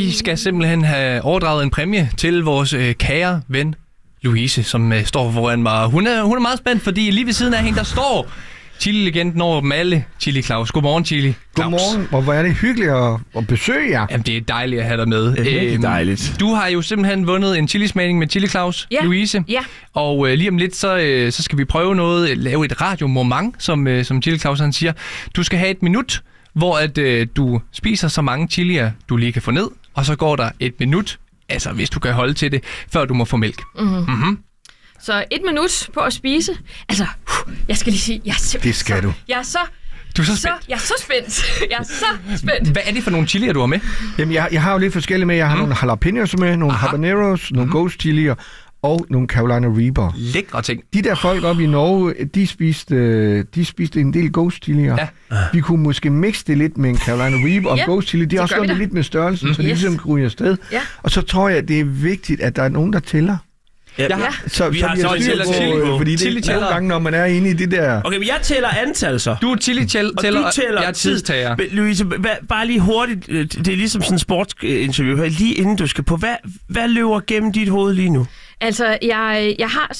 Vi skal simpelthen have overdraget en præmie til vores kære ven Louise, som står foran mig. Hun er meget spændt, fordi lige ved siden af hende, der står Chili-legenden over dem alle, Chili Claus. Godmorgen, Chili Claus. Godmorgen, og hvor er det hyggeligt at besøge jer. Jamen, det er dejligt at have dig med. Det er dejligt. Du har jo simpelthen vundet en chilismagning med Chili Claus, Louise. Ja. Og lige om lidt, så skal vi prøve noget, lave et radiomoment, som Chili Claus han siger. Du skal have 1 minut, hvor at, du spiser så mange chilier, du lige kan få ned, og så går der 1 minut, altså hvis du kan holde til det, før du må få mælk. Mm-hmm. Så 1 minut på at spise. Altså, jeg skal lige sige, Det skal du. Jeg er så... Du er så spændt. Jeg er så spændt. Hvad er det for nogle chilier, du har med? Jamen, jeg har jo lidt forskellige med. Jeg har nogle jalapenos med, nogle habaneros, nogle ghost chilier og nogle Carolina Reaper. Lækre ting. De der folk oppe i Norge, de spiste en del ghost chilier. Ja. Vi kunne måske mixe det lidt med en Carolina Reaper og ghost chili. De har også gjort det lidt med størrelsen, så de ligesom kan ryge afsted. Ja. Og så tror jeg, det er vigtigt, at der er nogen, der tæller. Så vi har så styr på, fordi det er nogle gange, når man er inde i det der... Okay, men jeg tæller antal så. Du er chili-tæller, og jeg er tidstager. Louise, bare lige hurtigt, det er ligesom sådan en sportsinterview her, lige inden du skal på. Hvad løber gennem dit hoved lige nu? Altså, jeg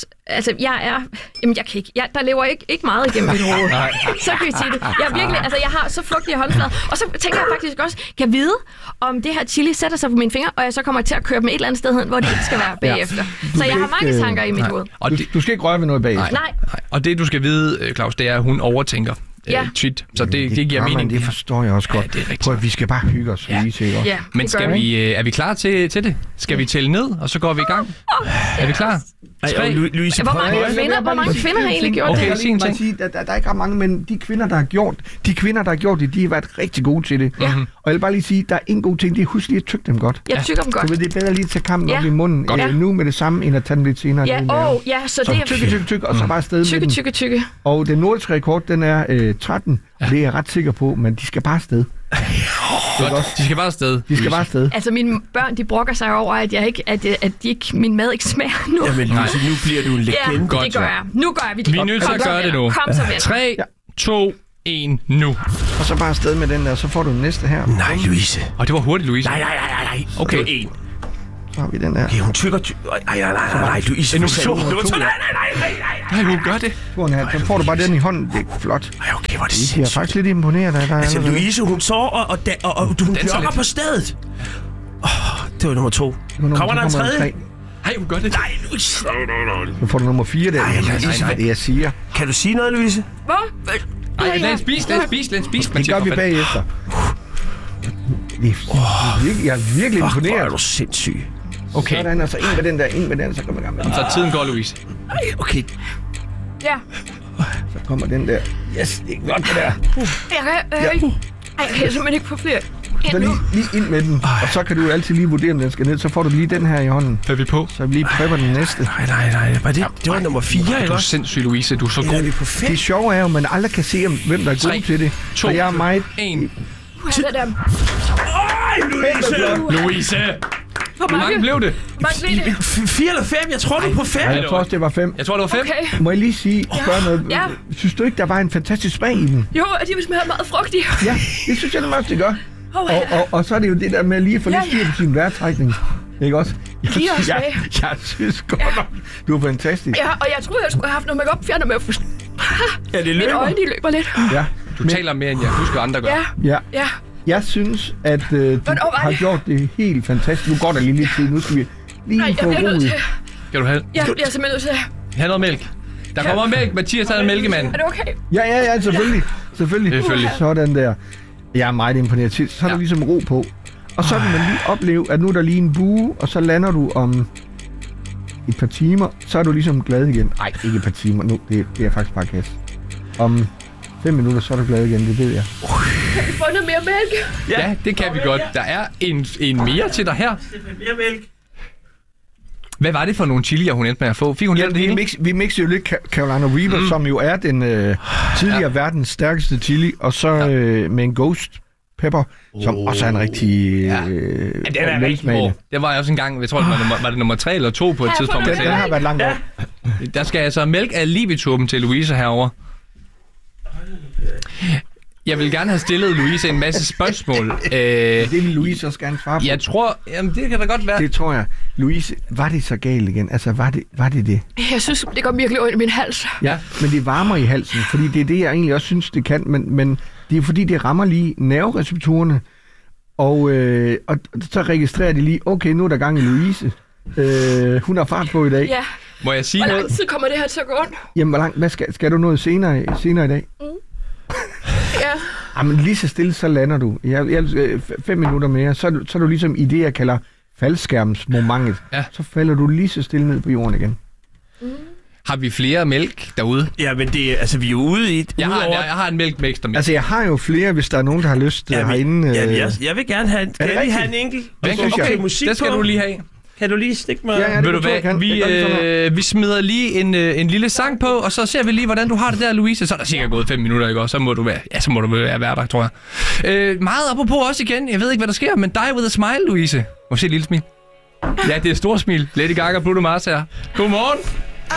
kan ikke. Der lever ikke meget igennem mit hoved. Så kan vi sige det. Jeg har så fugtige håndflader. Og så tænker jeg faktisk også, kan vide, om det her chili sætter sig på mine fingre, og jeg så kommer til at køre dem et eller andet sted hen, hvor det ikke skal være bagefter. Så jeg har mange tanker i mit hoved. Og du skal ikke røre ved noget bagefter. Nej. Og det, du skal vide, Claus, det er, at hun overtænker. Tit. Så det giver mening. Det forstår jeg også godt. Det er rigtigt. Prøv at vi skal bare hygge os. Ja. Men er vi klar til det? Skal vi tælle ned, og så går vi i gang? Er vi klar? Louise, Hvor mange kvinder har egentlig gjort det? Sige, der er ikke ret mange, men de kvinder, der har gjort det, de har været rigtig gode til det. Ja. Og jeg vil bare lige sige, der er en god ting, det er husk lige at tygge dem godt. Jeg tykker dem godt. Så det er bedre lige at tage kampen op i munden nu med det samme, end at tage den lidt senere. Så det er... Tykke, og så bare afsted med den. Tykke. Og den nordiske rekord, den er 13, og det er jeg ret sikker på, men de skal bare afsted. De skal bare afsted. Altså mine børn, de brokker sig over, at min mad ikke smager nu. Jamen Louise, nu bliver du en legende. Ja, det gør jeg. Nu gør vi det. Vi er nødt til at gøre det nu. Kom så vel. 3, 2, 1, nu. Og så bare afsted med den der, så får du den næste her. Nej, Louise. Og det var hurtigt, Louise. Nej. Okay. Det var 1. Så har vi den her. Okay, hun tykker... Nej, Louise. Nej, hun gør det. Så får du bare den i hånden. Det er flot. Ej, okay, hvor er det sindssygt. Jeg er faktisk lidt imponeret af dig. Louise, hun sover, og hun jogger på stedet. Det var nummer 2. Kommer der en 3? Nej, hun gør det. Nej, Louise. Nej. Så får du nummer 4 der. Nej. Det jeg siger. Kan du sige noget, Louise? Hvor? Ej, lad os spise. Det gør vi bagefter. Jeg er virkelig imponeret. Hvor er du sindssyg. Okay. Sådan, og så ind med den, så kommer jeg med. Så tiden går, Louise. Ej, okay. Ja. Så kommer den der. Yes, det er godt det der. Jeg kan simpelthen ikke få flere. Så lige ind med den, og så kan du altid lige vurdere, om den skal ned. Så får du lige den her i hånden. Hvad er vi på? Så vi lige prepper den næste. Nej. Det var nummer 4, ikke? Du er sindssyg, Louise. Du er så god. Det sjove er jo, at man aldrig kan se, hvem der er god til det. 2, og jeg er meget... 1. Louise! Hvor mange blev det? 4 eller 5? Jeg tror, du er på 5. Jeg tror også, det var 5. Jeg tror, det var 5. Okay. Må jeg lige spørge noget? Ja. Synes du ikke, der var en fantastisk smag i den? Jo, de smager meget frugtige. Ja, det synes jeg også, det gør. Og så er det jo det der med lige at få lidt styr på sin vejrtrækning. Ikke også? Jeg synes godt nok, du er fantastisk. Ja, og jeg troede, jeg skulle have haft noget make-up fjernet med. Ja, det løber. Mine øjne, de løber lidt. Ja. Du taler mere, end jeg husker, andre gør. Ja. Jeg synes, at du har gjort det helt fantastisk. Nu går der lige lidt tid. Nu skal vi lige få roligt. Skal du have? Jeg er simpelthen nødt til at have noget mælk. Der kommer mælk. Mathias er en mælkemand. Er det okay? Ja, selvfølgelig. Sådan der. Jeg er meget imponeret til. Så er der ligesom ro på. Og så vil man lige opleve, at nu er der lige en bue, og så lander du om et par timer. Så er du ligesom glad igen. Nej, ikke et par timer. Nu, det er faktisk bare kast. Om 5 minutter, så er du glad igen, det ved jeg. Kan vi få noget mere mælk? Ja, det kan vi godt. Der er en mere til dig her. Mere mælk. Hvad var det for nogle chilier, hun endte med at få? Fik hun det hele? Vi mixer jo lidt Carolina Reaper, som jo er den tidligere verdens stærkeste chili, og så med en ghost pepper, som også er en rigtig velsmagende. Det var jeg også engang, jeg tror, var det nummer 3 eller 2 på et tidspunkt. Den har været langt op. Der skal altså mælk af liv i tuben til Louise herovre. Jeg vil gerne have stillet Louise en masse spørgsmål. Det vil Louise også gerne svare på. Jeg tror... Jamen, det kan da godt være. Det tror jeg. Louise, var det så galt igen? Altså, var det? Jeg synes, det går virkelig ondt i min hals. Ja, men det varmer i halsen, fordi det er det, jeg egentlig også synes, det kan. Men det er fordi, det rammer lige nervereceptorerne, og så registrerer de lige, okay, nu er der gang i Louise. Hun har fart på i dag. Ja. Må jeg sige Hvor noget? lang tid kommer det her til at gå ondt? Jamen, hvad skal du noget senere i dag? Ja. Jamen, lige så stille, så lander du. 5 minutter mere, så er du ligesom i det, jeg kalder faldskærmsmomentet. Ja. Så falder du lige så stille ned på jorden igen. Har vi flere mælk derude? Ja, men det, altså, vi er jo ude i... Jeg har en mælk med ekstra mælk. Altså, jeg har jo flere, hvis der er nogen, der har lyst herinde. Jeg vil gerne have en... Skal jeg lige have en enkelt? Okay, musik det skal på? du lige have. Kan du lige stikke mig? Ja, Ved du hvad, vi smider lige en lille sang på, og så ser vi lige, hvordan du har det der, Louise. Så er der sikkert gået 5 minutter, ikke? Og så må du være hverdag, tror jeg. Meget apropos også igen. Jeg ved ikke, hvad der sker, men Die With A Smile, Louise. Må se et lille smil. Ja, det er et stort smil. Lady Gaga, Bruno Mars her. Godmorgen.